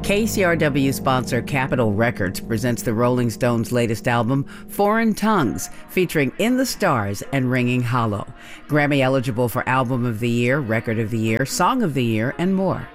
KCRW sponsor Capitol Records presents the Rolling Stones' latest album, Foreign Tongues, featuring In the Stars and Ringing Hollow. Grammy eligible for Album of the Year, Record of the Year, Song of the Year, and more.